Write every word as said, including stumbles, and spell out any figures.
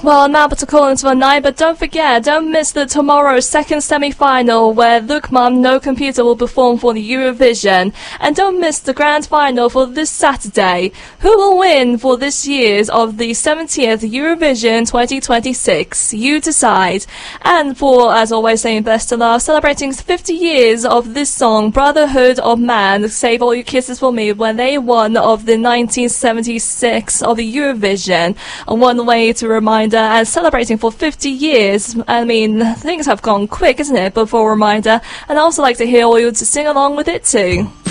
well, now to call into a night, but don't forget, don't miss the tomorrow's second semi-final where Look Mum, No Computer will perform for the Eurovision. And don't miss the grand final for this Saturday. Who will win for this year's of the seventieth Eurovision twenty twenty-six? You decide. And for, as always, saying best to last, celebrating fifty years of this song, Brotherhood of Man, Save All Your Kisses for Me, when they won of the nineteen seventy-six of the Eurovision. And one way to reminder and celebrating for fifty years. I mean, things have gone quick, isn't it? But for a reminder, and I also like to hear all you to sing along with it too.